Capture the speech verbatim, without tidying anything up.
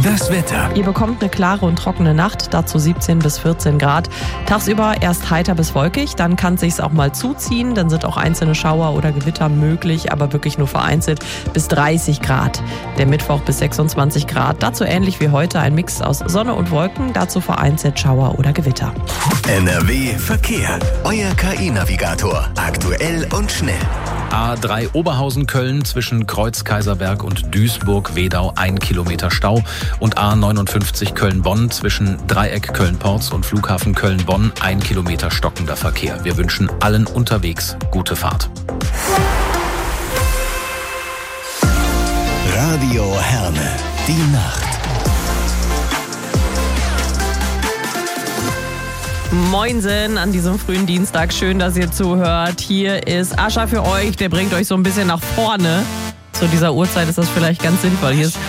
Das Wetter. Ihr bekommt eine klare und trockene Nacht, dazu siebzehn bis vierzehn Grad. Tagsüber erst heiter bis wolkig, dann kann es sich auch mal zuziehen, dann sind auch einzelne Schauer oder Gewitter möglich, aber wirklich nur vereinzelt bis dreißig Grad. Der Mittwoch bis sechsundzwanzig Grad, dazu ähnlich wie heute ein Mix aus Sonne und Wolken, dazu vereinzelt Schauer oder Gewitter. N R W Verkehr. Euer K I-Navigator. Aktuell und schnell. A drei Oberhausen-Köln zwischen Kreuz-Kaiserberg und Duisburg-Wedau ein Kilometer Stau und A neunundfünfzig Köln-Bonn zwischen Dreieck Köln-Porz und Flughafen Köln-Bonn ein Kilometer stockender Verkehr. Wir wünschen allen unterwegs gute Fahrt. Radio Herne. Die Nacht. Moinsen an diesem frühen Dienstag. Schön, dass ihr zuhört. Hier ist Ascha für euch. Der bringt euch so ein bisschen nach vorne. Zu dieser Uhrzeit ist das vielleicht ganz sinnvoll. Hier ist